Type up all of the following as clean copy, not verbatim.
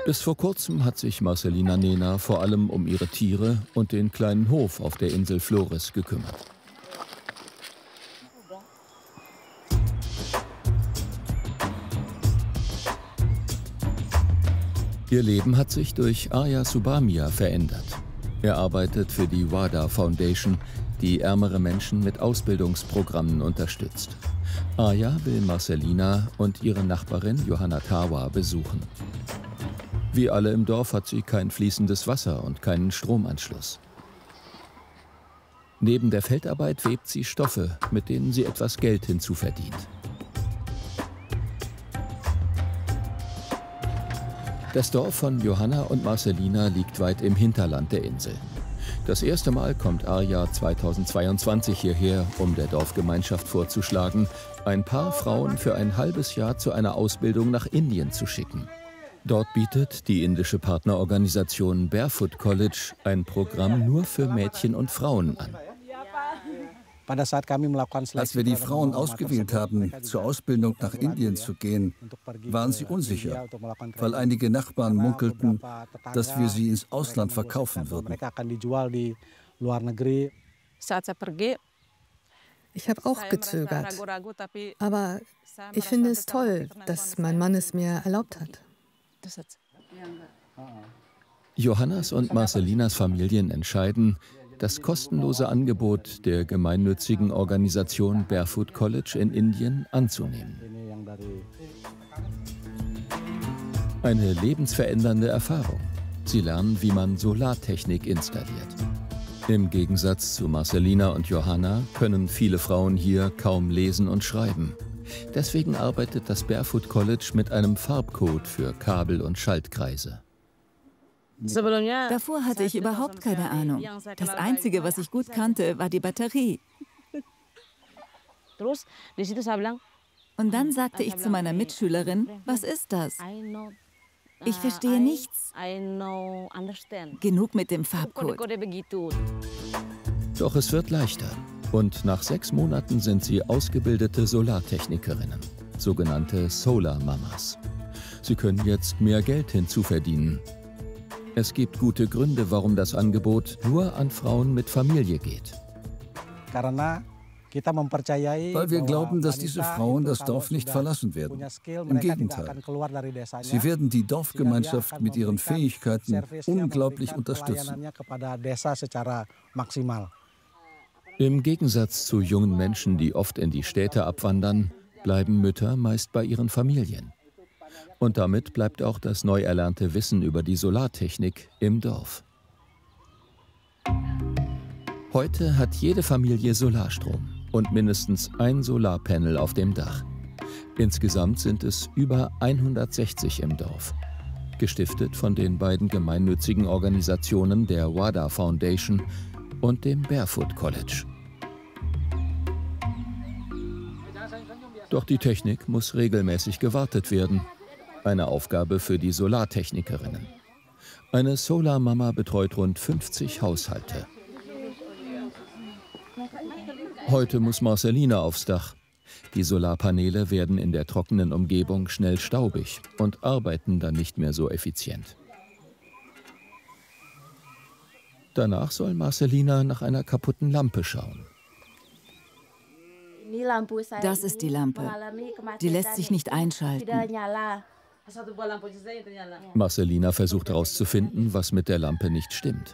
Bis vor kurzem hat sich Marcelina Nena vor allem um ihre Tiere und den kleinen Hof auf der Insel Flores gekümmert. Ihr Leben hat sich durch Arya Subamia verändert. Er arbeitet für die WADA Foundation, die ärmere Menschen mit Ausbildungsprogrammen unterstützt. Arya will Marcelina und ihre Nachbarin Johanna Tawa besuchen. Wie alle im Dorf hat sie kein fließendes Wasser und keinen Stromanschluss. Neben der Feldarbeit webt sie Stoffe, mit denen sie etwas Geld hinzuverdient. Das Dorf von Johanna und Marcelina liegt weit im Hinterland der Insel. Das erste Mal kommt Arya 2022 hierher, um der Dorfgemeinschaft vorzuschlagen, ein paar Frauen für ein halbes Jahr zu einer Ausbildung nach Indien zu schicken. Dort bietet die indische Partnerorganisation Barefoot College ein Programm nur für Mädchen und Frauen an. Als wir die Frauen ausgewählt haben, zur Ausbildung nach Indien zu gehen, waren sie unsicher, weil einige Nachbarn munkelten, dass wir sie ins Ausland verkaufen würden. Ich habe auch gezögert, aber ich finde es toll, dass mein Mann es mir erlaubt hat. Johannas und Marcelinas Familien entscheiden, das kostenlose Angebot der gemeinnützigen Organisation Barefoot College in Indien anzunehmen. Eine lebensverändernde Erfahrung. Sie lernen, wie man Solartechnik installiert. Im Gegensatz zu Marcelina und Johanna können viele Frauen hier kaum lesen und schreiben. Deswegen arbeitet das Barefoot College mit einem Farbcode für Kabel und Schaltkreise. Davor hatte ich überhaupt keine Ahnung. Das Einzige, was ich gut kannte, war die Batterie. Und dann sagte ich zu meiner Mitschülerin, was ist das? Ich verstehe nichts. Genug mit dem Farbcode. Doch es wird leichter. Und nach 6 Monaten sind sie ausgebildete Solartechnikerinnen, sogenannte Solar Mamas. Sie können jetzt mehr Geld hinzuverdienen. Es gibt gute Gründe, warum das Angebot nur an Frauen mit Familie geht. Weil wir glauben, dass diese Frauen das Dorf nicht verlassen werden. Im Gegenteil. Sie werden die Dorfgemeinschaft mit ihren Fähigkeiten unglaublich unterstützen. Im Gegensatz zu jungen Menschen, die oft in die Städte abwandern, bleiben Mütter meist bei ihren Familien. Und damit bleibt auch das neu erlernte Wissen über die Solartechnik im Dorf. Heute hat jede Familie Solarstrom und mindestens ein Solarpanel auf dem Dach. Insgesamt sind es über 160 im Dorf. Gestiftet von den beiden gemeinnützigen Organisationen der WADA Foundation und dem Barefoot College. Doch die Technik muss regelmäßig gewartet werden. Eine Aufgabe für die Solartechnikerinnen. Eine Solarmama betreut rund 50 Haushalte. Heute muss Marcelina aufs Dach. Die Solarpaneele werden in der trockenen Umgebung schnell staubig und arbeiten dann nicht mehr so effizient. Danach soll Marcelina nach einer kaputten Lampe schauen. Das ist die Lampe. Die lässt sich nicht einschalten. Marcelina versucht herauszufinden, was mit der Lampe nicht stimmt.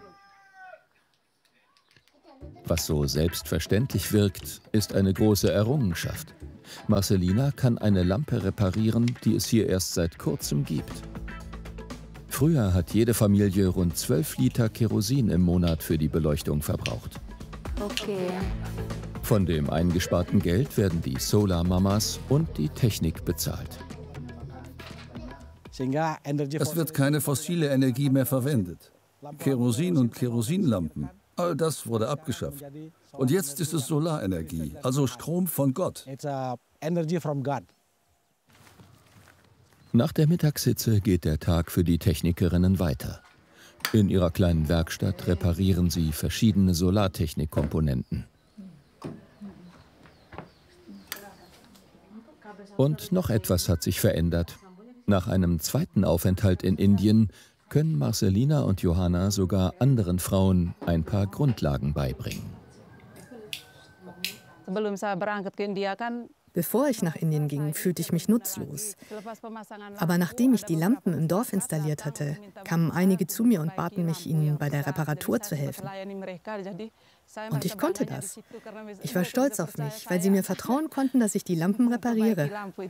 Was so selbstverständlich wirkt, ist eine große Errungenschaft. Marcelina kann eine Lampe reparieren, die es hier erst seit kurzem gibt. Früher hat jede Familie rund 12 Liter Kerosin im Monat für die Beleuchtung verbraucht. Okay. Von dem eingesparten Geld werden die Solarmamas und die Technik bezahlt. Es wird keine fossile Energie mehr verwendet. Kerosin und Kerosinlampen, all das wurde abgeschafft. Und jetzt ist es Solarenergie, also Strom von Gott. Nach der Mittagshitze geht der Tag für die Technikerinnen weiter. In ihrer kleinen Werkstatt reparieren sie verschiedene Solartechnikkomponenten. Und noch etwas hat sich verändert. Nach einem zweiten Aufenthalt in Indien können Marcelina und Johanna sogar anderen Frauen ein paar Grundlagen beibringen. Bevor ich nach Indien ging, fühlte ich mich nutzlos. Aber nachdem ich die Lampen im Dorf installiert hatte, kamen einige zu mir und baten mich, ihnen bei der Reparatur zu helfen. Und ich konnte das. Ich war stolz auf mich, weil sie mir vertrauen konnten, dass ich die Lampen repariere.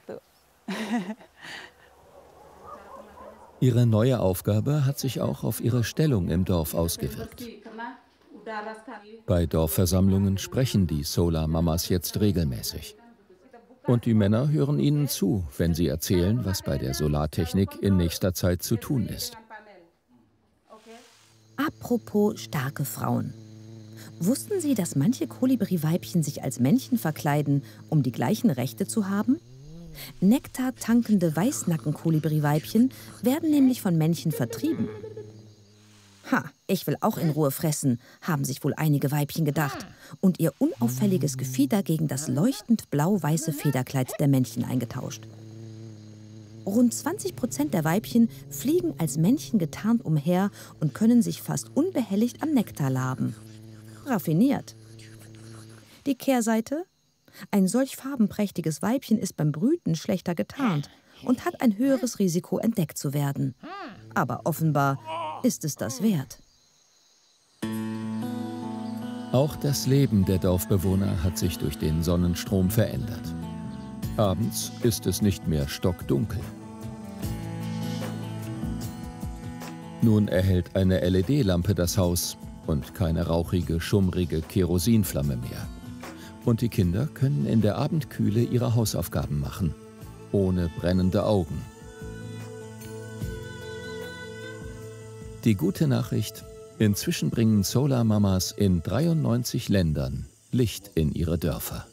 Ihre neue Aufgabe hat sich auch auf ihre Stellung im Dorf ausgewirkt. Bei Dorfversammlungen sprechen die Solar Mamas jetzt regelmäßig. Und die Männer hören ihnen zu, wenn sie erzählen, was bei der Solartechnik in nächster Zeit zu tun ist. Apropos starke Frauen. Wussten Sie, dass manche Kolibri-Weibchen sich als Männchen verkleiden, um die gleichen Rechte zu haben? Nektar-tankende Weißnacken-Kolibri-Weibchen werden nämlich von Männchen vertrieben. Ha, ich will auch in Ruhe fressen, haben sich wohl einige Weibchen gedacht und ihr unauffälliges Gefieder gegen das leuchtend blau-weiße Federkleid der Männchen eingetauscht. Rund 20% der Weibchen fliegen als Männchen getarnt umher und können sich fast unbehelligt am Nektar laben. Raffiniert. Die Kehrseite? Ein solch farbenprächtiges Weibchen ist beim Brüten schlechter getarnt und hat ein höheres Risiko, entdeckt zu werden. Aber offenbar ist es das wert. Auch das Leben der Dorfbewohner hat sich durch den Sonnenstrom verändert. Abends ist es nicht mehr stockdunkel. Nun erhellt eine LED-Lampe das Haus und keine rauchige, schummrige Kerosinflamme mehr. Und die Kinder können in der Abendkühle ihre Hausaufgaben machen, ohne brennende Augen. Die gute Nachricht: Inzwischen bringen Solar Mamas in 93 Ländern Licht in ihre Dörfer.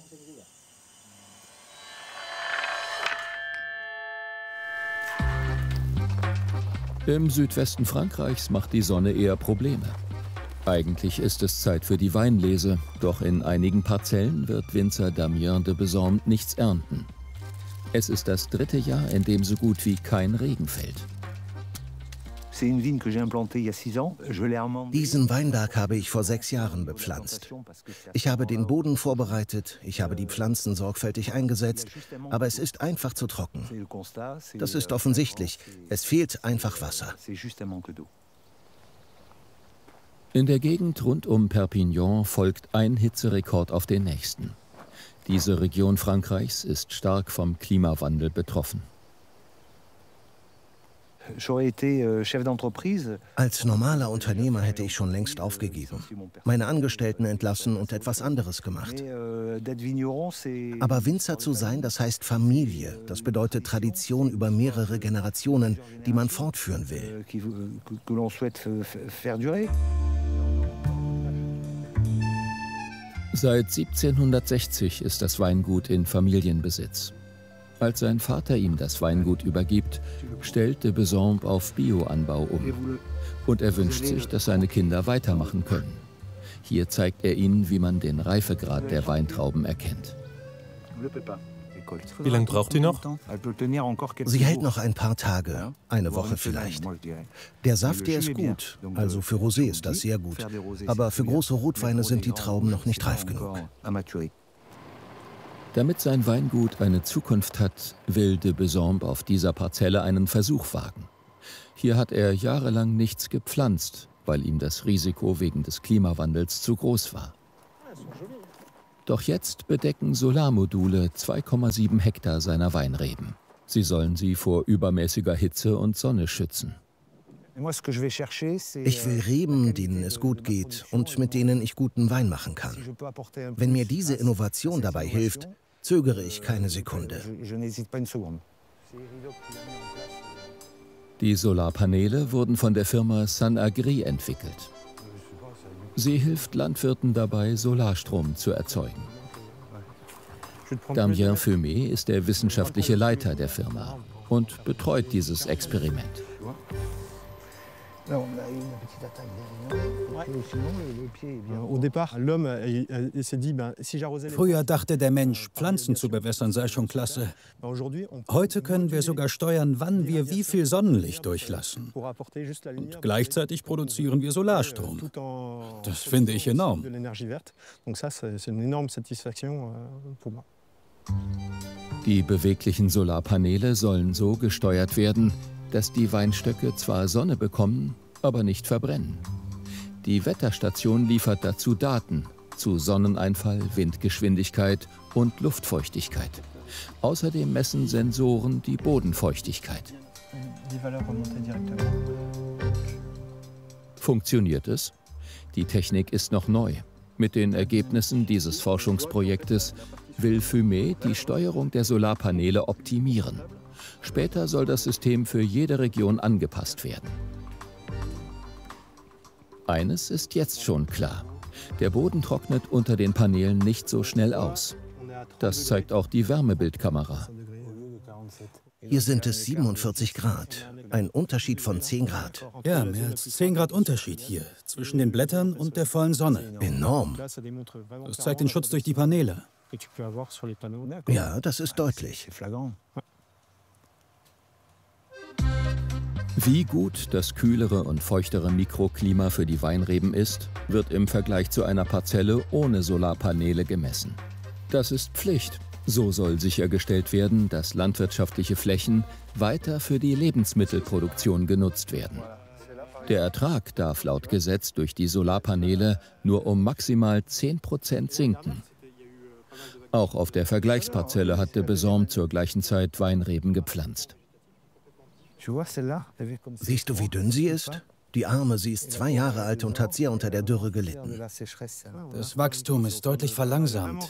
Im Südwesten Frankreichs macht die Sonne eher Probleme. Eigentlich ist es Zeit für die Weinlese, doch in einigen Parzellen wird Winzer Damien de Besorm nichts ernten. Es ist das 3. Jahr, in dem so gut wie kein Regen fällt. Diesen Weinberg habe ich vor 6 Jahren bepflanzt. Ich habe den Boden vorbereitet, ich habe die Pflanzen sorgfältig eingesetzt, aber es ist einfach zu trocken. Das ist offensichtlich, es fehlt einfach Wasser. In der Gegend rund um Perpignan folgt ein Hitzerekord auf den nächsten. Diese Region Frankreichs ist stark vom Klimawandel betroffen. Als normaler Unternehmer hätte ich schon längst aufgegeben, meine Angestellten entlassen und etwas anderes gemacht. Aber Winzer zu sein, das heißt Familie. Das bedeutet Tradition über mehrere Generationen, die man fortführen will. Seit 1760 ist das Weingut in Familienbesitz. Als sein Vater ihm das Weingut übergibt, stellt de Besorm auf Bioanbau um. Und er wünscht sich, dass seine Kinder weitermachen können. Hier zeigt er ihnen, wie man den Reifegrad der Weintrauben erkennt. Wie lange braucht die noch? Sie hält noch ein paar Tage, eine Woche vielleicht. Der Saft, der ist gut, also für Rosé ist das sehr gut. Aber für große Rotweine sind die Trauben noch nicht reif genug. Damit sein Weingut eine Zukunft hat, will de Besorm auf dieser Parzelle einen Versuch wagen. Hier hat er jahrelang nichts gepflanzt, weil ihm das Risiko wegen des Klimawandels zu groß war. Doch jetzt bedecken Solarmodule 2,7 Hektar seiner Weinreben. Sie sollen sie vor übermäßiger Hitze und Sonne schützen. Ich will Reben, denen es gut geht und mit denen ich guten Wein machen kann. Wenn mir diese Innovation dabei hilft, zögere ich keine Sekunde. Die Solarpaneele wurden von der Firma Sun'Agri entwickelt. Sie hilft Landwirten dabei, Solarstrom zu erzeugen. Damien Feumet ist der wissenschaftliche Leiter der Firma und betreut dieses Experiment. Früher dachte der Mensch, Pflanzen zu bewässern sei schon klasse. Heute können wir sogar steuern, wann wir wie viel Sonnenlicht durchlassen. Und gleichzeitig produzieren wir Solarstrom. Das finde ich enorm. Die beweglichen Solarpaneele sollen so gesteuert werden, dass die Weinstöcke zwar Sonne bekommen, aber nicht verbrennen. Die Wetterstation liefert dazu Daten zu Sonneneinfall, Windgeschwindigkeit und Luftfeuchtigkeit. Außerdem messen Sensoren die Bodenfeuchtigkeit. Funktioniert es? Die Technik ist noch neu. Mit den Ergebnissen dieses Forschungsprojektes will Fumet die Steuerung der Solarpaneele optimieren. Später soll das System für jede Region angepasst werden. Eines ist jetzt schon klar: Der Boden trocknet unter den Paneelen nicht so schnell aus. Das zeigt auch die Wärmebildkamera. Hier sind es 47 Grad. Ein Unterschied von 10 Grad. Ja, mehr als 10 Grad Unterschied hier zwischen den Blättern und der vollen Sonne. Enorm. Das zeigt den Schutz durch die Paneele. Ja, das ist deutlich. Wie gut das kühlere und feuchtere Mikroklima für die Weinreben ist, wird im Vergleich zu einer Parzelle ohne Solarpaneele gemessen. Das ist Pflicht. So soll sichergestellt werden, dass landwirtschaftliche Flächen weiter für die Lebensmittelproduktion genutzt werden. Der Ertrag darf laut Gesetz durch die Solarpaneele nur um maximal 10% sinken. Auch auf der Vergleichsparzelle hat de Besson zur gleichen Zeit Weinreben gepflanzt. Siehst du, wie dünn sie ist? Die Arme, sie ist 2 Jahre alt und hat sehr unter der Dürre gelitten. Das Wachstum ist deutlich verlangsamt.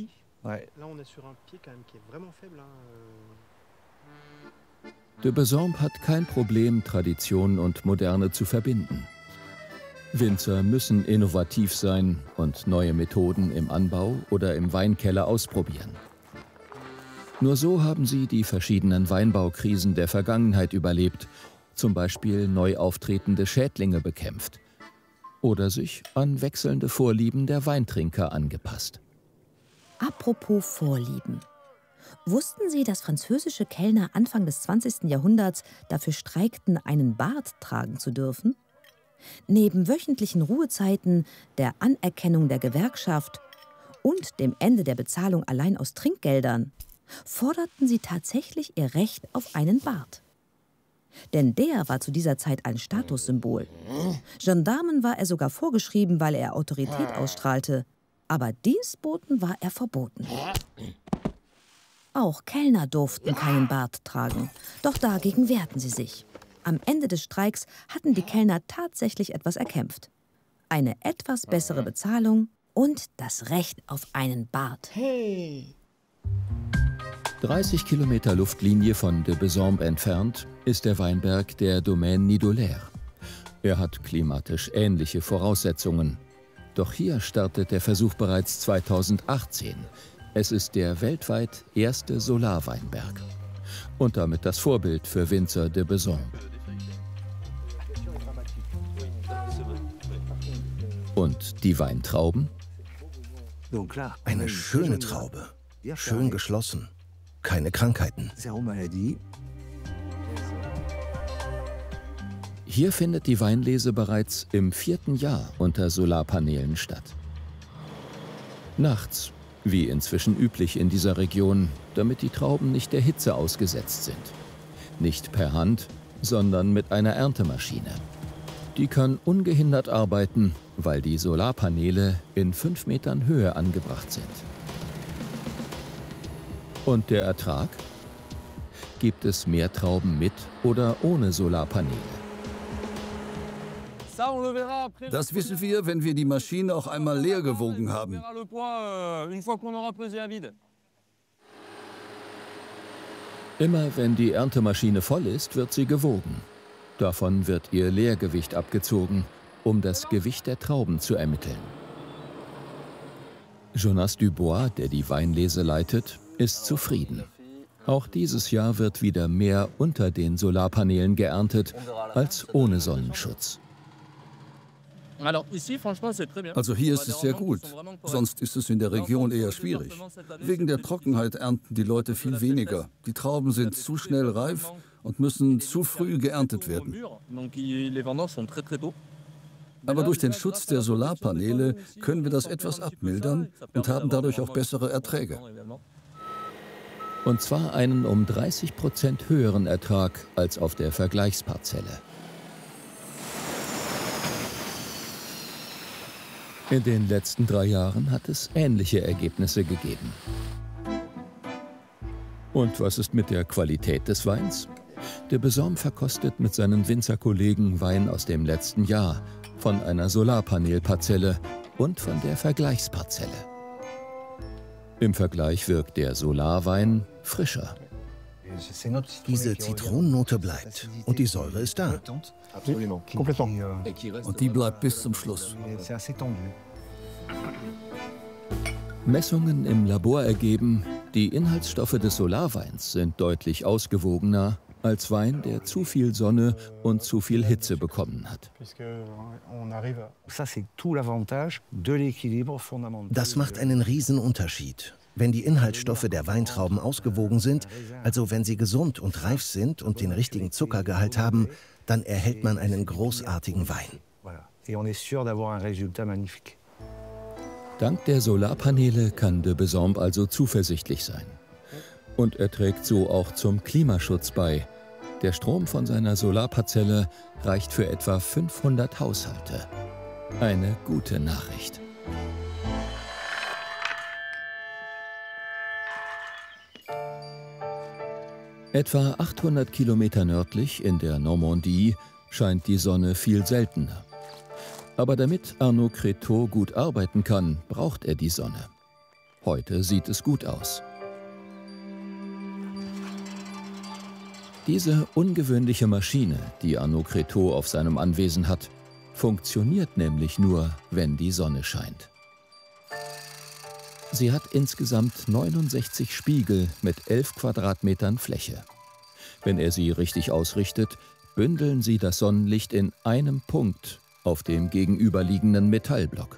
De Besson hat kein Problem, Tradition und Moderne zu verbinden. Winzer müssen innovativ sein und neue Methoden im Anbau oder im Weinkeller ausprobieren. Nur so haben sie die verschiedenen Weinbaukrisen der Vergangenheit überlebt, zum Beispiel neu auftretende Schädlinge bekämpft oder sich an wechselnde Vorlieben der Weintrinker angepasst. Apropos Vorlieben. Wussten Sie, dass französische Kellner Anfang des 20. Jahrhunderts dafür streikten, einen Bart tragen zu dürfen? Neben wöchentlichen Ruhezeiten, der Anerkennung der Gewerkschaft und dem Ende der Bezahlung allein aus Trinkgeldern forderten sie tatsächlich ihr Recht auf einen Bart. Denn der war zu dieser Zeit ein Statussymbol. Gendarmen war er sogar vorgeschrieben, weil er Autorität ausstrahlte. Aber Dienstboten war er verboten. Auch Kellner durften keinen Bart tragen. Doch dagegen wehrten sie sich. Am Ende des Streiks hatten die Kellner tatsächlich etwas erkämpft. Eine etwas bessere Bezahlung und das Recht auf einen Bart. 30 Kilometer Luftlinie von de Besson entfernt ist der Weinberg der Domaine Nidolaire. Er hat klimatisch ähnliche Voraussetzungen. Doch hier startet der Versuch bereits 2018. Es ist der weltweit erste Solarweinberg. Und damit das Vorbild für Winzer de Besson. Und die Weintrauben? Eine schöne Traube. Schön geschlossen. Keine Krankheiten. Hier findet die Weinlese bereits im 4. Jahr unter Solarpaneelen statt. Nachts, wie inzwischen üblich in dieser Region, damit die Trauben nicht der Hitze ausgesetzt sind. Nicht per Hand, sondern mit einer Erntemaschine. Die kann ungehindert arbeiten, weil die Solarpaneele in 5 Metern Höhe angebracht sind. Und der Ertrag? Gibt es mehr Trauben mit oder ohne Solarpaneele? Das wissen wir, wenn wir die Maschine auch einmal leer gewogen haben. Immer wenn die Erntemaschine voll ist, wird sie gewogen. Davon wird ihr Leergewicht abgezogen, um das Gewicht der Trauben zu ermitteln. Jonas Dubois, der die Weinlese leitet, ist zufrieden. Auch dieses Jahr wird wieder mehr unter den Solarpanelen geerntet als ohne Sonnenschutz. Also hier ist es sehr gut, sonst ist es in der Region eher schwierig. Wegen der Trockenheit ernten die Leute viel weniger. Die Trauben sind zu schnell reif und müssen zu früh geerntet werden. Aber durch den Schutz der Solarpaneele können wir das etwas abmildern und haben dadurch auch bessere Erträge. Und zwar einen um 30% höheren Ertrag als auf der Vergleichsparzelle. In den letzten 3 Jahren hat es ähnliche Ergebnisse gegeben. Und was ist mit der Qualität des Weins? De Besaume verkostet mit seinen Winzerkollegen Wein aus dem letzten Jahr, von einer Solarpanelparzelle und von der Vergleichsparzelle. Im Vergleich wirkt der Solarwein frischer. Diese Zitronennote bleibt und die Säure ist da. Und die bleibt bis zum Schluss. Messungen im Labor ergeben, die Inhaltsstoffe des Solarweins sind deutlich ausgewogener als Wein, der zu viel Sonne und zu viel Hitze bekommen hat. Das macht einen Riesenunterschied. Wenn die Inhaltsstoffe der Weintrauben ausgewogen sind, also wenn sie gesund und reif sind und den richtigen Zuckergehalt haben, dann erhält man einen großartigen Wein. Dank der Solarpaneele kann de Besaume also zuversichtlich sein. Und er trägt so auch zum Klimaschutz bei. Der Strom von seiner Solarparzelle reicht für etwa 500 Haushalte. Eine gute Nachricht. Etwa 800 Kilometer nördlich in der Normandie scheint die Sonne viel seltener. Aber damit Arnaud Créteau gut arbeiten kann, braucht er die Sonne. Heute sieht es gut aus. Diese ungewöhnliche Maschine, die Arnaud Créteau auf seinem Anwesen hat, funktioniert nämlich nur, wenn die Sonne scheint. Sie hat insgesamt 69 Spiegel mit 11 Quadratmetern Fläche. Wenn er sie richtig ausrichtet, bündeln sie das Sonnenlicht in einem Punkt auf dem gegenüberliegenden Metallblock.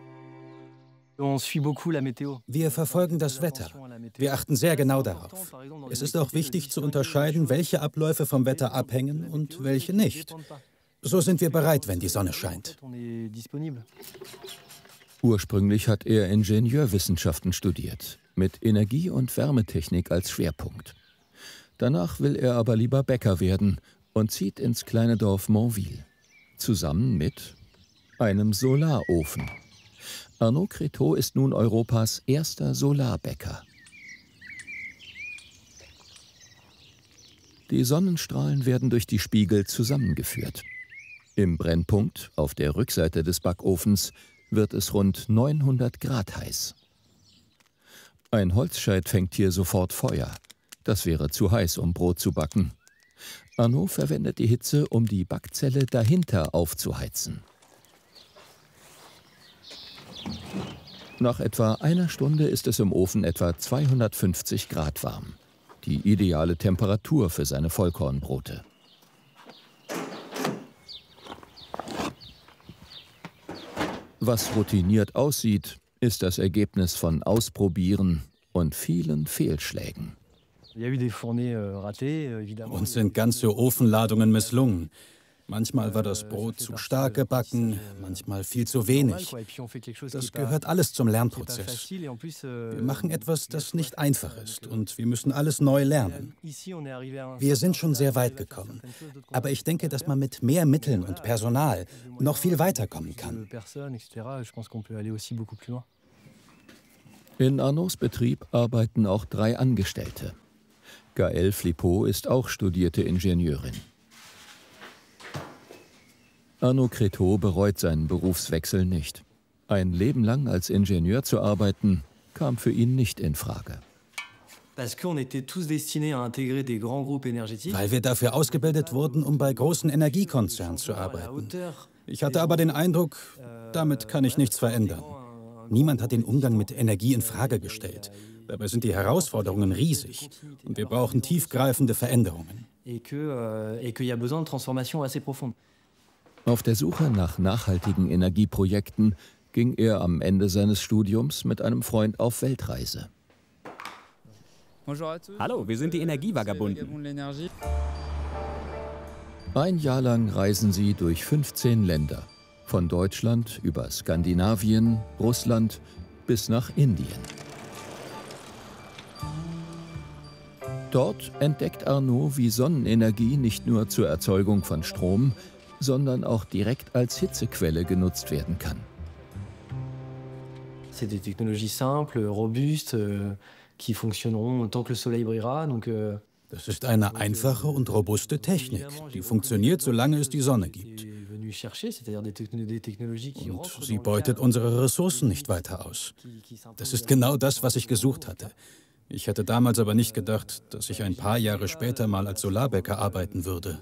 Wir verfolgen das Wetter. Wir achten sehr genau darauf. Es ist auch wichtig zu unterscheiden, welche Abläufe vom Wetter abhängen und welche nicht. So sind wir bereit, wenn die Sonne scheint. Ursprünglich hat er Ingenieurwissenschaften studiert, mit Energie- und Wärmetechnik als Schwerpunkt. Danach will er aber lieber Bäcker werden und zieht ins kleine Dorf Montville, zusammen mit einem Solarofen. Arnaud Créteau ist nun Europas erster Solarbäcker. Die Sonnenstrahlen werden durch die Spiegel zusammengeführt. Im Brennpunkt, auf der Rückseite des Backofens, wird es rund 900 Grad heiß. Ein Holzscheit fängt hier sofort Feuer. Das wäre zu heiß, um Brot zu backen. Arnaud verwendet die Hitze, um die Backzelle dahinter aufzuheizen. Nach etwa einer Stunde ist es im Ofen etwa 250 Grad warm. Die ideale Temperatur für seine Vollkornbrote. Was routiniert aussieht, ist das Ergebnis von Ausprobieren und vielen Fehlschlägen. Uns sind ganze Ofenladungen misslungen. Manchmal war das Brot zu stark gebacken, manchmal viel zu wenig. Das gehört alles zum Lernprozess. Wir machen etwas, das nicht einfach ist und wir müssen alles neu lernen. Wir sind schon sehr weit gekommen. Aber ich denke, dass man mit mehr Mitteln und Personal noch viel weiterkommen kann. In Arnauds Betrieb arbeiten auch 3 Angestellte. Gaëlle Flipot ist auch studierte Ingenieurin. Arnaud Créteau bereut seinen Berufswechsel nicht. Ein Leben lang als Ingenieur zu arbeiten, kam für ihn nicht in Frage. Weil wir dafür ausgebildet wurden, um bei großen Energiekonzernen zu arbeiten. Ich hatte aber den Eindruck, damit kann ich nichts verändern. Niemand hat den Umgang mit Energie in Frage gestellt. Dabei sind die Herausforderungen riesig und wir brauchen tiefgreifende Veränderungen. Auf der Suche nach nachhaltigen Energieprojekten ging er am Ende seines Studiums mit einem Freund auf Weltreise. Hallo, wir sind die Energievagabunden. Ein Jahr lang reisen sie durch 15 Länder. Von Deutschland über Skandinavien, Russland bis nach Indien. Dort entdeckt Arnaud, wie Sonnenenergie nicht nur zur Erzeugung von Strom, sondern auch direkt als Hitzequelle genutzt werden kann. C'est des technologies simples, robustes, qui fonctionneront tant que le soleil brillera. Das ist eine einfache und robuste Technik, die funktioniert, solange es die Sonne gibt. Und sie beutet unsere Ressourcen nicht weiter aus. Das ist genau das, was ich gesucht hatte. Ich hätte damals aber nicht gedacht, dass ich ein paar Jahre später mal als Solarbäcker arbeiten würde.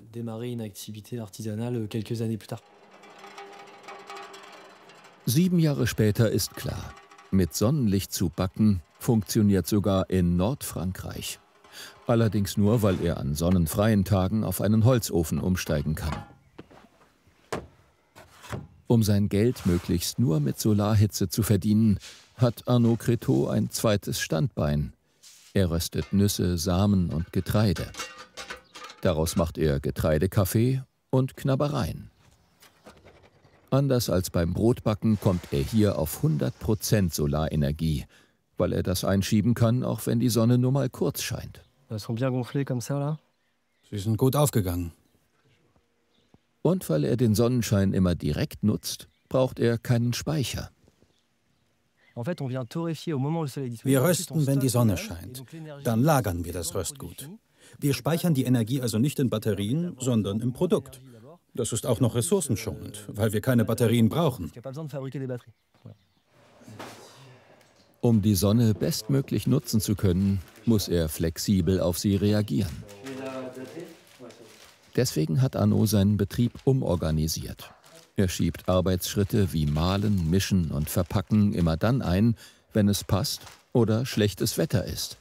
7 Jahre später ist klar, mit Sonnenlicht zu backen funktioniert sogar in Nordfrankreich. Allerdings nur, weil er an sonnenfreien Tagen auf einen Holzofen umsteigen kann. Um sein Geld möglichst nur mit Solarhitze zu verdienen, hat Arnaud Créteau ein zweites Standbein. Er röstet Nüsse, Samen und Getreide. Daraus macht er Getreidekaffee und Knabbereien. Anders als beim Brotbacken kommt er hier auf 100% Solarenergie, weil er das einschieben kann, auch wenn die Sonne nur mal kurz scheint. Sie sind gut aufgegangen. Und weil er den Sonnenschein immer direkt nutzt, braucht er keinen Speicher. Wir rösten, wenn die Sonne scheint. Dann lagern wir das Röstgut. Wir speichern die Energie also nicht in Batterien, sondern im Produkt. Das ist auch noch ressourcenschonend, weil wir keine Batterien brauchen. Um die Sonne bestmöglich nutzen zu können, muss er flexibel auf sie reagieren. Deswegen hat Arnaud seinen Betrieb umorganisiert. Er schiebt Arbeitsschritte wie Mahlen, Mischen und Verpacken immer dann ein, wenn es passt oder schlechtes Wetter ist.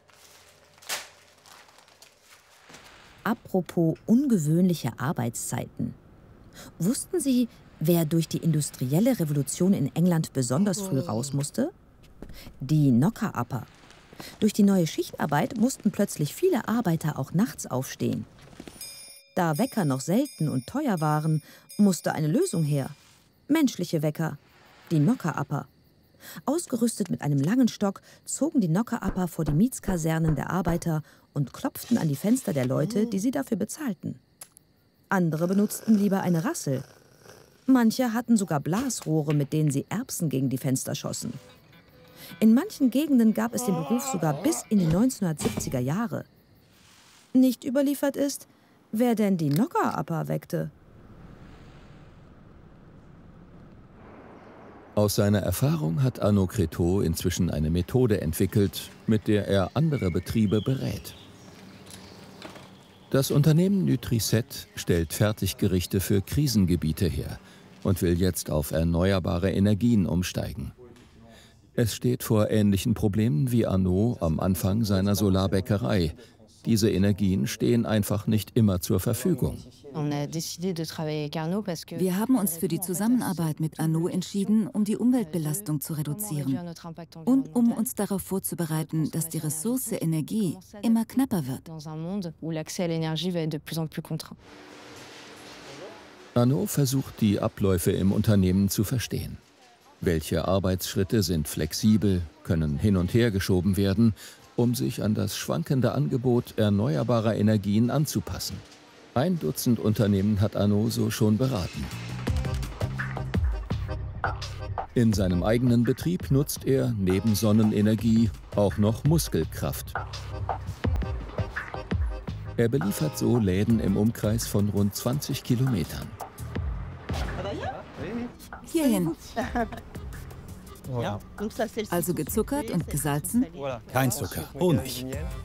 Apropos ungewöhnliche Arbeitszeiten. Wussten Sie, wer durch die industrielle Revolution in England besonders früh raus musste? Die Knocker-Upper. Durch die neue Schichtarbeit mussten plötzlich viele Arbeiter auch nachts aufstehen. Da Wecker noch selten und teuer waren, musste eine Lösung her. Menschliche Wecker, die Knocker-Upper. Ausgerüstet mit einem langen Stock zogen die Knocker-Upper vor die Mietskasernen der Arbeiter und klopften an die Fenster der Leute, die sie dafür bezahlten. Andere benutzten lieber eine Rassel. Manche hatten sogar Blasrohre, mit denen sie Erbsen gegen die Fenster schossen. In manchen Gegenden gab es den Beruf sogar bis in die 1970er Jahre. Nicht überliefert ist, wer denn die Knocker-Upper weckte. Aus seiner Erfahrung hat Arnaud Créteau inzwischen eine Methode entwickelt, mit der er andere Betriebe berät. Das Unternehmen Nutriset stellt Fertiggerichte für Krisengebiete her und will jetzt auf erneuerbare Energien umsteigen. Es steht vor ähnlichen Problemen wie Arnaud am Anfang seiner Solarbäckerei. Diese Energien stehen einfach nicht immer zur Verfügung. Wir haben uns für die Zusammenarbeit mit Arnaud entschieden, um die Umweltbelastung zu reduzieren und um uns darauf vorzubereiten, dass die Ressource Energie immer knapper wird. Arnaud versucht, die Abläufe im Unternehmen zu verstehen. Welche Arbeitsschritte sind flexibel, können hin und her geschoben werden, um sich an das schwankende Angebot erneuerbarer Energien anzupassen. 1 Dutzend Unternehmen hat Arnaud so schon beraten. In seinem eigenen Betrieb nutzt er neben Sonnenenergie auch noch Muskelkraft. Er beliefert so Läden im Umkreis von rund 20 Kilometern. Hierhin. Also gezuckert und gesalzen? Kein Zucker, Honig.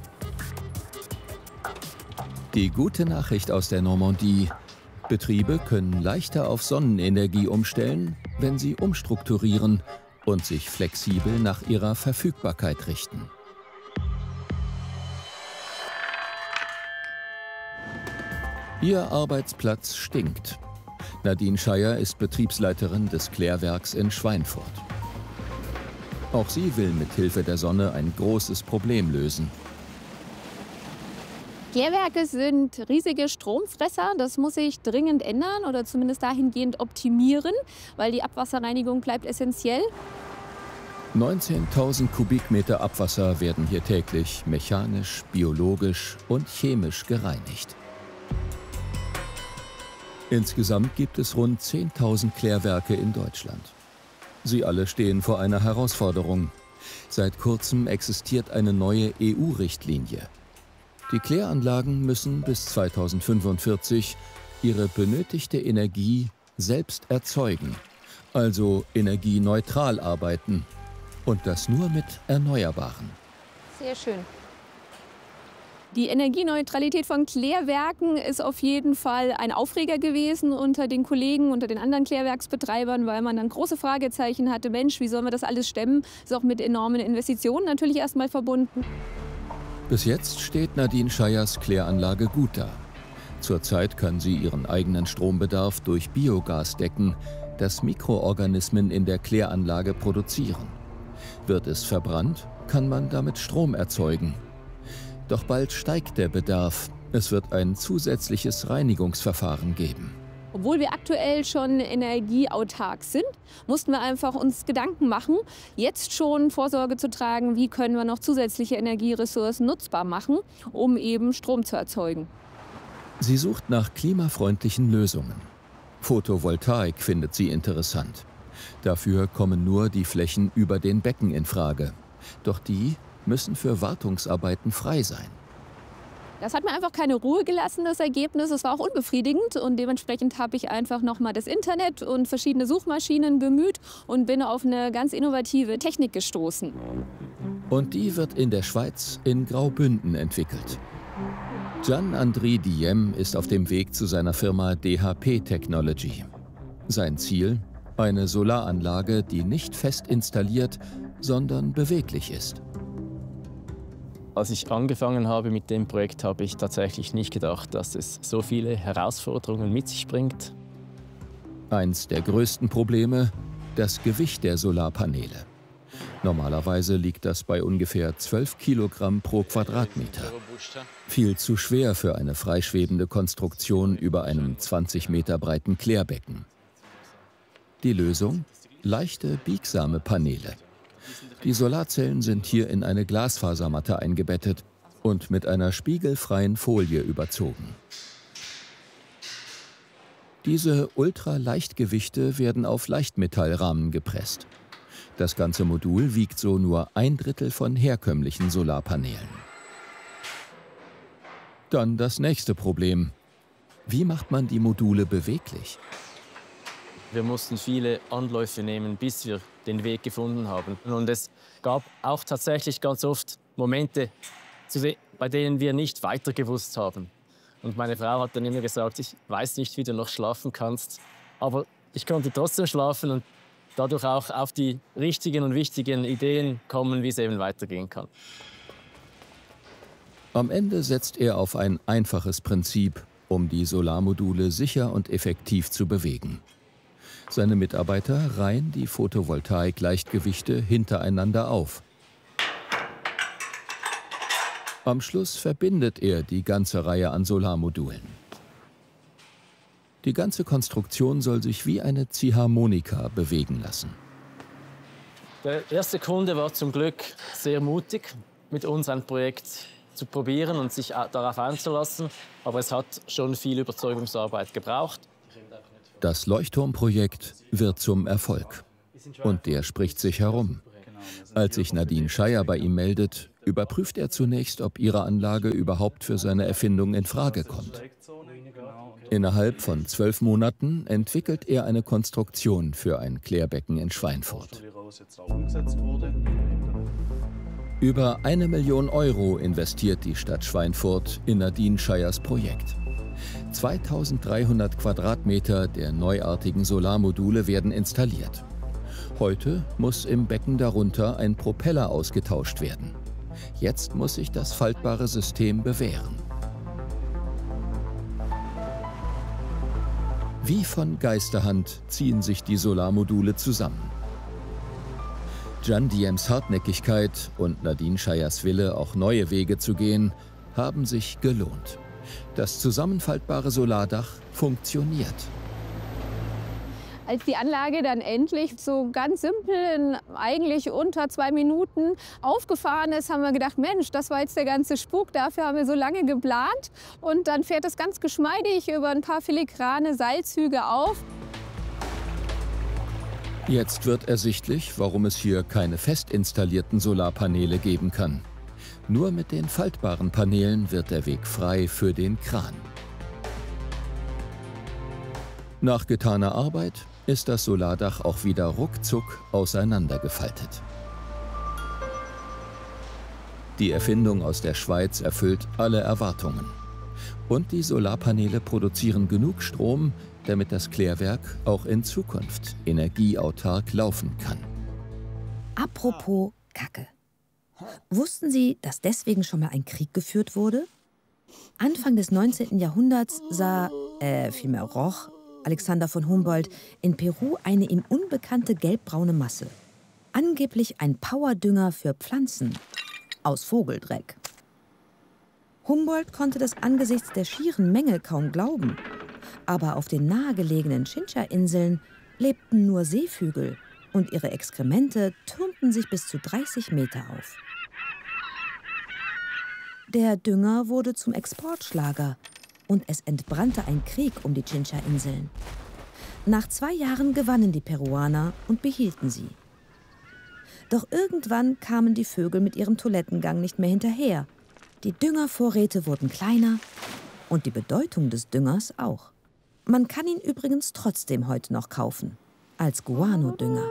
Die gute Nachricht aus der Normandie: Betriebe können leichter auf Sonnenenergie umstellen, wenn sie umstrukturieren und sich flexibel nach ihrer Verfügbarkeit richten. Ihr Arbeitsplatz stinkt. Nadine Scheier ist Betriebsleiterin des Klärwerks in Schweinfurt. Auch sie will mit Hilfe der Sonne ein großes Problem lösen. Klärwerke sind riesige Stromfresser. Das muss sich dringend ändern oder zumindest dahingehend optimieren, weil die Abwasserreinigung bleibt essentiell. 19.000 Kubikmeter Abwasser werden hier täglich mechanisch, biologisch und chemisch gereinigt. Insgesamt gibt es rund 10.000 Klärwerke in Deutschland. Sie alle stehen vor einer Herausforderung. Seit kurzem existiert eine neue EU-Richtlinie. Die Kläranlagen müssen bis 2045 ihre benötigte Energie selbst erzeugen, also energieneutral arbeiten. Und das nur mit Erneuerbaren. Sehr schön. Die Energieneutralität von Klärwerken ist auf jeden Fall ein Aufreger gewesen unter den Kollegen, unter den anderen Klärwerksbetreibern, weil man dann große Fragezeichen hatte. Mensch, wie sollen wir das alles stemmen? Ist auch mit enormen Investitionen natürlich erstmal verbunden. Bis jetzt steht Nadine Scheiers Kläranlage gut da. Zurzeit kann sie ihren eigenen Strombedarf durch Biogas decken, das Mikroorganismen in der Kläranlage produzieren. Wird es verbrannt, kann man damit Strom erzeugen. Doch bald steigt der Bedarf. Es wird ein zusätzliches Reinigungsverfahren geben. Obwohl wir aktuell schon energieautark sind, mussten wir einfach uns Gedanken machen, jetzt schon Vorsorge zu tragen, wie können wir noch zusätzliche Energieressourcen nutzbar machen, um eben Strom zu erzeugen. Sie sucht nach klimafreundlichen Lösungen. Photovoltaik findet sie interessant. Dafür kommen nur die Flächen über den Becken in Frage. Doch die müssen für Wartungsarbeiten frei sein. Das hat mir einfach keine Ruhe gelassen, das Ergebnis. Es war auch unbefriedigend und dementsprechend habe ich einfach nochmal das Internet und verschiedene Suchmaschinen bemüht und bin auf eine ganz innovative Technik gestoßen. Und die wird in der Schweiz in Graubünden entwickelt. Gian-André Diem ist auf dem Weg zu seiner Firma DHP Technology. Sein Ziel? Eine Solaranlage, die nicht fest installiert, sondern beweglich ist. Als ich angefangen habe mit dem Projekt, habe ich tatsächlich nicht gedacht, dass es so viele Herausforderungen mit sich bringt. Eins der größten Probleme: das Gewicht der Solarpaneele. Normalerweise liegt das bei ungefähr 12 Kilogramm pro Quadratmeter. Viel zu schwer für eine freischwebende Konstruktion über einem 20 Meter breiten Klärbecken. Die Lösung? Leichte, biegsame Paneele. Die Solarzellen sind hier in eine Glasfasermatte eingebettet und mit einer spiegelfreien Folie überzogen. Diese Ultraleichtgewichte werden auf Leichtmetallrahmen gepresst. Das ganze Modul wiegt so nur 1/3 von herkömmlichen Solarpanelen. Dann das nächste Problem. Wie macht man die Module beweglich? Wir mussten viele Anläufe nehmen, bis wir den Weg gefunden haben. Und es gab auch tatsächlich ganz oft Momente, bei denen wir nicht weiter gewusst haben. Und meine Frau hat dann immer gesagt, ich weiß nicht, wie du noch schlafen kannst. Aber ich konnte trotzdem schlafen und dadurch auch auf die richtigen und wichtigen Ideen kommen, wie es eben weitergehen kann. Am Ende setzt er auf ein einfaches Prinzip, um die Solarmodule sicher und effektiv zu bewegen. Seine Mitarbeiter reihen die Photovoltaik-Leichtgewichte hintereinander auf. Am Schluss verbindet er die ganze Reihe an Solarmodulen. Die ganze Konstruktion soll sich wie eine Ziehharmonika bewegen lassen. Der erste Kunde war zum Glück sehr mutig, mit uns ein Projekt zu probieren und sich darauf einzulassen. Aber es hat schon viel Überzeugungsarbeit gebraucht. Das Leuchtturmprojekt wird zum Erfolg. Und der spricht sich herum. Als sich Nadine Scheier bei ihm meldet, überprüft er zunächst, ob ihre Anlage überhaupt für seine Erfindung in Frage kommt. Innerhalb von 12 Monaten entwickelt er eine Konstruktion für ein Klärbecken in Schweinfurt. Über 1 Million Euro investiert die Stadt Schweinfurt in Nadine Scheiers Projekt. 2300 Quadratmeter der neuartigen Solarmodule werden installiert. Heute muss im Becken darunter ein Propeller ausgetauscht werden. Jetzt muss sich das faltbare System bewähren. Wie von Geisterhand ziehen sich die Solarmodule zusammen. Can Diems Hartnäckigkeit und Nadine Chayas Wille, auch neue Wege zu gehen, haben sich gelohnt. Das zusammenfaltbare Solardach funktioniert. Als die Anlage dann endlich so ganz simpel, eigentlich unter 2 Minuten aufgefahren ist, haben wir gedacht, Mensch, das war jetzt der ganze Spuk, dafür haben wir so lange geplant. Und dann fährt es ganz geschmeidig über ein paar filigrane Seilzüge auf. Jetzt wird ersichtlich, warum es hier keine fest installierten Solarpaneele geben kann. Nur mit den faltbaren Paneelen wird der Weg frei für den Kran. Nach getaner Arbeit ist das Solardach auch wieder ruckzuck auseinandergefaltet. Die Erfindung aus der Schweiz erfüllt alle Erwartungen. Und die Solarpaneele produzieren genug Strom, damit das Klärwerk auch in Zukunft energieautark laufen kann. Apropos Kacke. Wussten Sie, dass deswegen schon mal ein Krieg geführt wurde? Anfang des 19. Jahrhunderts roch Alexander von Humboldt in Peru eine ihm unbekannte gelbbraune Masse. Angeblich ein Powerdünger für Pflanzen aus Vogeldreck. Humboldt konnte das angesichts der schieren Menge kaum glauben. Aber auf den nahegelegenen Chincha-Inseln lebten nur Seevögel und ihre Exkremente türmten sich bis zu 30 Meter auf. Der Dünger wurde zum Exportschlager und es entbrannte ein Krieg um die Chincha-Inseln. Nach 2 Jahren gewannen die Peruaner und behielten sie. Doch irgendwann kamen die Vögel mit ihrem Toilettengang nicht mehr hinterher. Die Düngervorräte wurden kleiner und die Bedeutung des Düngers auch. Man kann ihn übrigens trotzdem heute noch kaufen, als Guano-Dünger.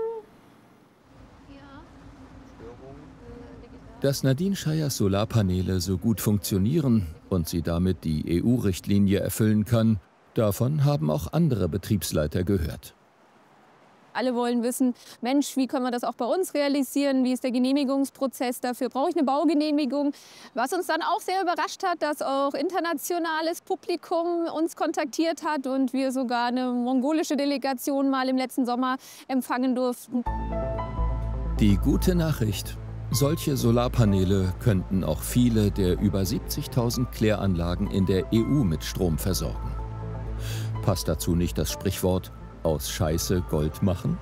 Dass Nadine Chayas Solarpaneele so gut funktionieren und sie damit die EU-Richtlinie erfüllen kann, davon haben auch andere Betriebsleiter gehört. Alle wollen wissen, Mensch, wie können wir das auch bei uns realisieren? Wie ist der Genehmigungsprozess dafür? Brauche ich eine Baugenehmigung? Was uns dann auch sehr überrascht hat, dass auch internationales Publikum uns kontaktiert hat und wir sogar eine mongolische Delegation mal im letzten Sommer empfangen durften. Die gute Nachricht: Solche Solarpaneele könnten auch viele der über 70.000 Kläranlagen in der EU mit Strom versorgen. Passt dazu nicht das Sprichwort „Aus Scheiße Gold machen"?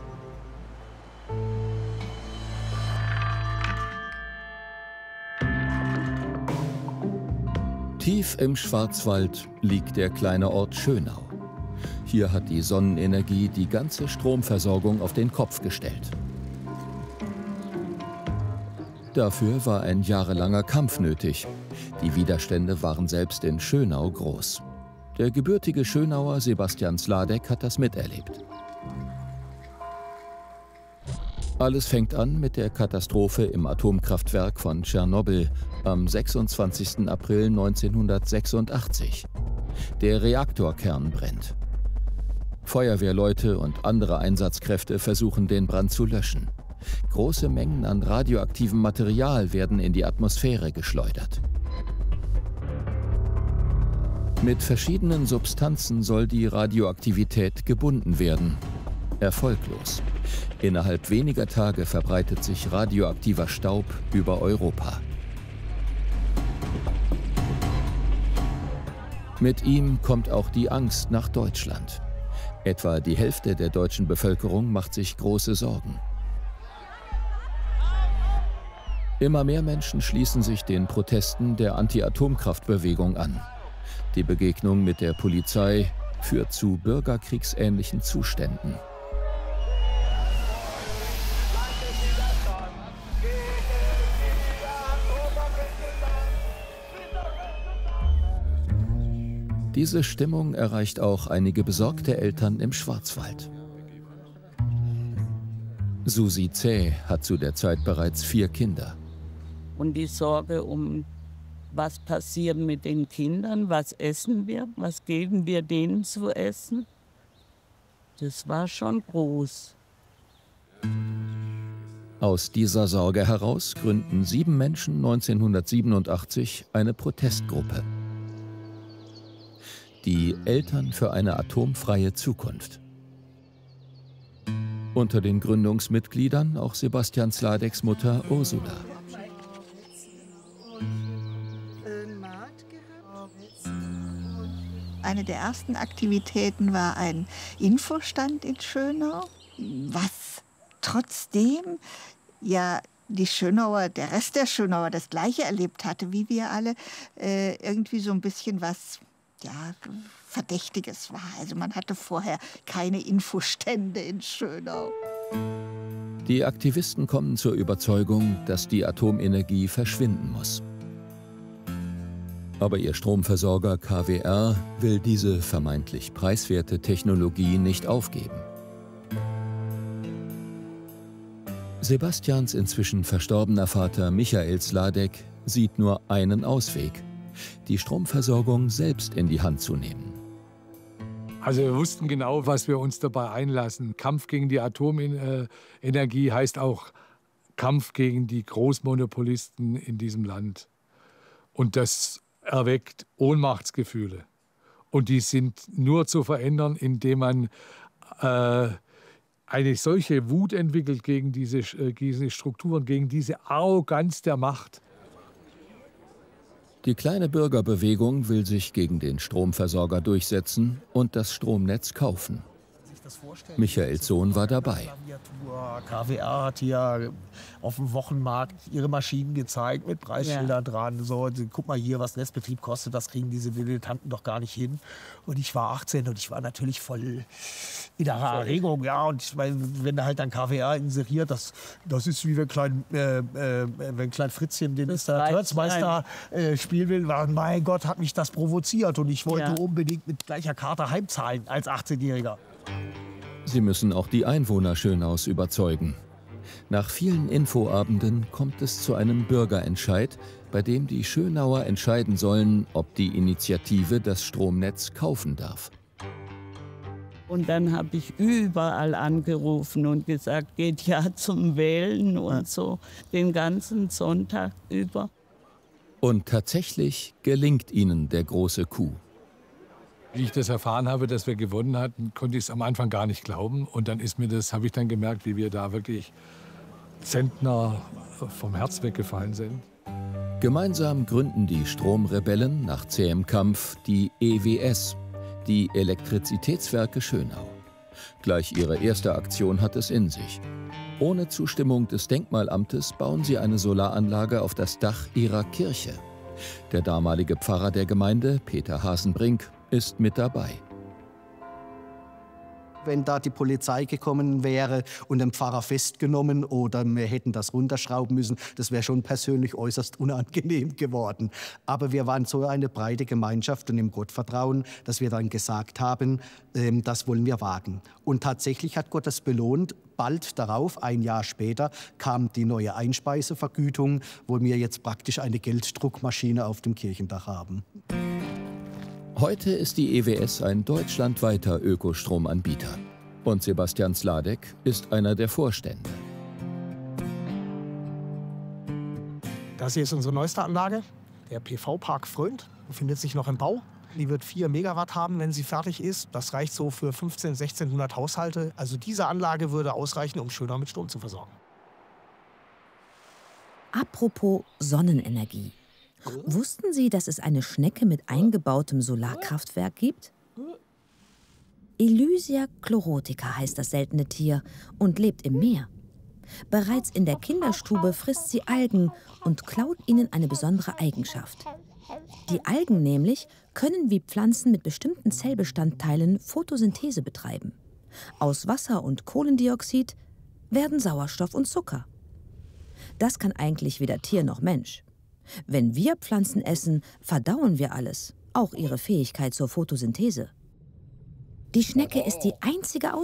Tief im Schwarzwald liegt der kleine Ort Schönau. Hier hat die Sonnenenergie die ganze Stromversorgung auf den Kopf gestellt. Dafür war ein jahrelanger Kampf nötig. Die Widerstände waren selbst in Schönau groß. Der gebürtige Schönauer Sebastian Sladek hat das miterlebt. Alles fängt an mit der Katastrophe im Atomkraftwerk von Tschernobyl am 26. April 1986. Der Reaktorkern brennt. Feuerwehrleute und andere Einsatzkräfte versuchen, den Brand zu löschen. Große Mengen an radioaktivem Material werden in die Atmosphäre geschleudert. Mit verschiedenen Substanzen soll die Radioaktivität gebunden werden. Erfolglos. Innerhalb weniger Tage verbreitet sich radioaktiver Staub über Europa. Mit ihm kommt auch die Angst nach Deutschland. Etwa die Hälfte der deutschen Bevölkerung macht sich große Sorgen. Immer mehr Menschen schließen sich den Protesten der Anti-Atomkraftbewegung an. Die Begegnung mit der Polizei führt zu bürgerkriegsähnlichen Zuständen. Diese Stimmung erreicht auch einige besorgte Eltern im Schwarzwald. Susi Zäh hat zu der Zeit bereits 4 Kinder. Und die Sorge was passiert mit den Kindern, was essen wir, was geben wir denen zu essen, das war schon groß. Aus dieser Sorge heraus gründen 7 Menschen 1987 eine Protestgruppe. Die Eltern für eine atomfreie Zukunft. Unter den Gründungsmitgliedern auch Sebastian Sladeks Mutter Ursula. Eine der ersten Aktivitäten war ein Infostand in Schönau, was trotzdem ja der Rest der Schönauer das Gleiche erlebt hatte, wie wir alle, irgendwie so ein bisschen was Verdächtiges war. Also man hatte vorher keine Infostände in Schönau. Die Aktivisten kommen zur Überzeugung, dass die Atomenergie verschwinden muss. Aber ihr Stromversorger KWR will diese vermeintlich preiswerte Technologie nicht aufgeben. Sebastians inzwischen verstorbener Vater Michael Sladek sieht nur einen Ausweg: die Stromversorgung selbst in die Hand zu nehmen. Also wir wussten genau, was wir uns dabei einlassen. Kampf gegen die Atomenergie heißt auch Kampf gegen die Großmonopolisten in diesem Land. Und das erweckt Ohnmachtsgefühle. Und die sind nur zu verändern, indem man eine solche Wut entwickelt gegen diese Strukturen, gegen diese Arroganz der Macht. Die kleine Bürgerbewegung will sich gegen den Stromversorger durchsetzen und das Stromnetz kaufen. Michaels Sohn war dabei. KWR hat hier auf dem Wochenmarkt ihre Maschinen gezeigt mit Preisschildern dran. So, guck mal hier, was Netzbetrieb kostet, das kriegen diese Dilettanten doch gar nicht hin. Und ich war 18 und ich war natürlich voll in der Erregung. Ja, und ich meine, wenn halt dann KWR inseriert, das ist wie wenn Klein Fritzchen den Installateurmeister spielen will. Mein Gott, hat mich das provoziert und ich wollte unbedingt mit gleicher Karte heimzahlen als 18-Jähriger. Sie müssen auch die Einwohner Schönaus überzeugen. Nach vielen Infoabenden kommt es zu einem Bürgerentscheid, bei dem die Schönauer entscheiden sollen, ob die Initiative das Stromnetz kaufen darf. Und dann habe ich überall angerufen und gesagt, geht ja zum Wählen und so, den ganzen Sonntag über. Und tatsächlich gelingt ihnen der große Coup. Wie ich das erfahren habe, dass wir gewonnen hatten, konnte ich es am Anfang gar nicht glauben. Und dann habe ich dann gemerkt, wie wir da wirklich Zentner vom Herz weggefallen sind. Gemeinsam gründen die Stromrebellen nach zähem Kampf die EWS, die Elektrizitätswerke Schönau. Gleich ihre erste Aktion hat es in sich. Ohne Zustimmung des Denkmalamtes bauen sie eine Solaranlage auf das Dach ihrer Kirche. Der damalige Pfarrer der Gemeinde, Peter Hasenbrink, ist mit dabei. Wenn da die Polizei gekommen wäre und den Pfarrer festgenommen oder wir hätten das runterschrauben müssen, das wäre schon persönlich äußerst unangenehm geworden. Aber wir waren so eine breite Gemeinschaft und im Gottvertrauen, dass wir dann gesagt haben, das wollen wir wagen. Und tatsächlich hat Gott das belohnt. Bald darauf, ein Jahr später, kam die neue Einspeisevergütung, wo wir jetzt praktisch eine Gelddruckmaschine auf dem Kirchendach haben. Heute ist die EWS ein deutschlandweiter Ökostromanbieter. Und Sebastian Sladek ist einer der Vorstände. Das hier ist unsere neueste Anlage, der PV-Park Fröhnt, befindet sich noch im Bau. Die wird 4 Megawatt haben, wenn sie fertig ist. Das reicht so für 1500, 1600 Haushalte. Also diese Anlage würde ausreichen, um Schönau mit Strom zu versorgen. Apropos Sonnenenergie. Wussten Sie, dass es eine Schnecke mit eingebautem Solarkraftwerk gibt? Elysia chlorotica heißt das seltene Tier und lebt im Meer. Bereits in der Kinderstube frisst sie Algen und klaut ihnen eine besondere Eigenschaft. Die Algen nämlich können wie Pflanzen mit bestimmten Zellbestandteilen Photosynthese betreiben. Aus Wasser und Kohlendioxid werden Sauerstoff und Zucker. Das kann eigentlich weder Tier noch Mensch. Wenn wir Pflanzen essen, verdauen wir alles, auch ihre Fähigkeit zur Photosynthese. Die Schnecke ist die einzige